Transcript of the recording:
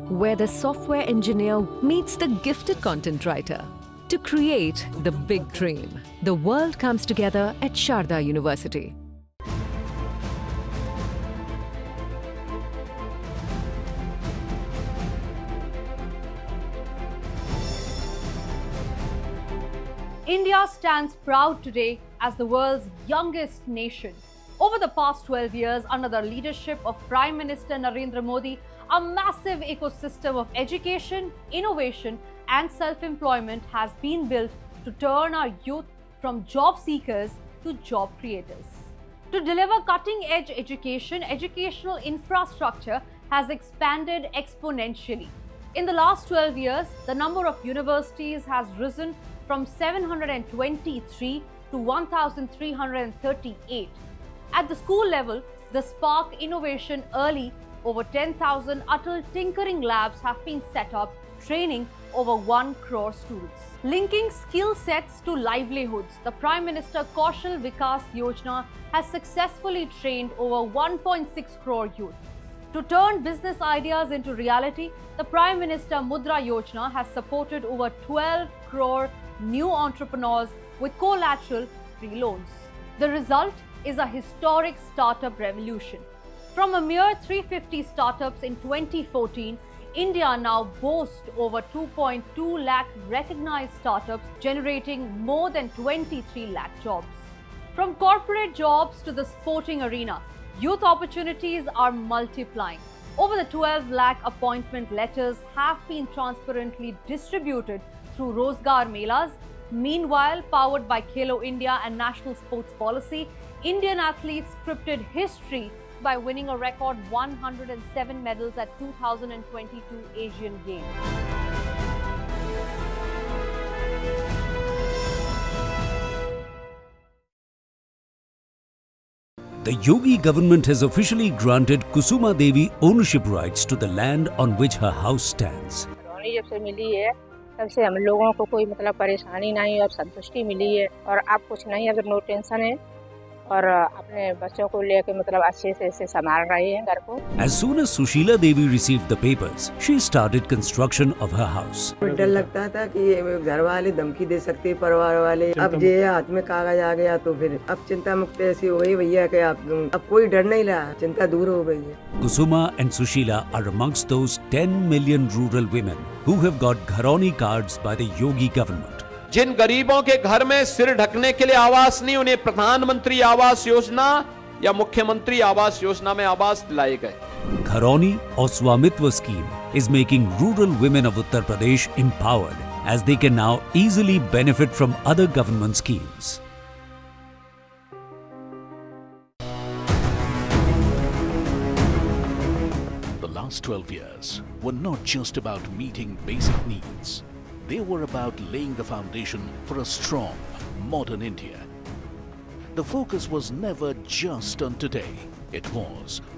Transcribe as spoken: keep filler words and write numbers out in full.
where the software engineer meets the gifted content writer to create the big dream. The world comes together at Sharda University. India stands proud today as the world's youngest nation. Over the past twelve years, under the leadership of Prime Minister Narendra Modi, a massive ecosystem of education, innovation and self-employment has been built to turn our youth from job seekers to job creators. To deliver cutting-edge education, educational infrastructure has expanded exponentially. In the last twelve years, the number of universities has risen from seven hundred twenty-three to one thousand three hundred thirty-eight. At the school level, the Spark Innovation Early, over ten thousand Atal Tinkering Labs have been set up, training over one crore students. Linking skill sets to livelihoods, the Prime Minister Kaushal Vikas Yojana has successfully trained over one point six crore youth. To turn business ideas into reality, the Prime Minister Mudra Yojana has supported over twelve crore new entrepreneurs with collateral free loans. The result is a historic startup revolution. From a mere three hundred fifty startups in twenty fourteen, India now boasts over two point two lakh recognized startups, generating more than twenty-three lakh jobs. From corporate jobs to the sporting arena, youth opportunities are multiplying. Over the twelve lakh appointment letters have been transparently distributed through Rozgar Melas. Meanwhile, powered by Khelo India and National Sports Policy, Indian athletes scripted history by winning a record one hundred seven medals at two thousand twenty-two Asian Games. The Yogi government has officially granted Kusuma Devi ownership rights to the land on which her house stands. जब से मिली है तब से हम लोगों को कोई मतलब परेशानी नहीं और संतुष्टि मिली है और अब कुछ नहीं, अगर नो टेंशन है और अपने बच्चों को लेके मतलब अच्छे से इसे संभाल रहे हैं घर को. As soon as Sushila Devi received the papers, she started construction of her house. डर लगता था कि घर वाले धमकी दे सकते हैं, परिवार वाले. अब ये हाथ में कागज आ गया तो फिर अब चिंता मुक्त ऐसी हो गई भैया कि आप अब कोई डर नहीं रहा, चिंता दूर हो गई है. Kusuma and Sushila are amongst those ten million rural women who have got Gharani cards by the Yogi government. जिन गरीबों के घर में सिर ढकने के लिए आवास नहीं, उन्हें प्रधानमंत्री आवास योजना या मुख्यमंत्री आवास योजना में आवास दिलाए गए. Gharani or Swamitva scheme is making rural women of Uttar Pradesh empowered, as they can now easily benefit from other government schemes. The last twelve years were not just about meeting basic needs. They were about laying the foundation for a strong, modern India. The focus was never just on today. It was